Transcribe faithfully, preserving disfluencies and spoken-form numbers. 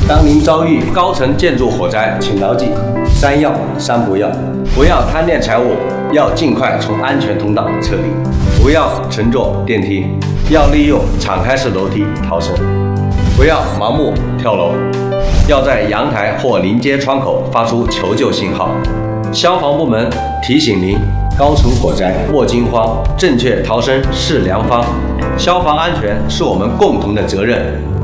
当您遭遇高层建筑火灾，请牢记三要三不要：不要贪恋财物，要尽快从安全通道撤离；不要乘坐电梯，要利用敞开式楼梯逃生；不要盲目跳楼，要在阳台或临街窗口发出求救信号。消防部门提醒您：高层火灾莫惊慌，正确逃生是良方。消防安全是我们共同的责任。